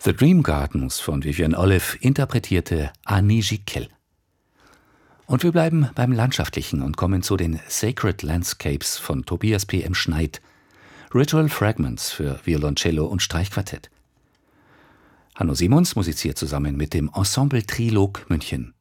The Dream Gardens von Vivian Olive interpretierte Annie Giquel. Und wir bleiben beim Landschaftlichen und kommen zu den Sacred Landscapes von Tobias P. M. Schneid. Ritual Fragments für Violoncello und Streichquartett. Hanno Simons musiziert zusammen mit dem Ensemble Trilog München.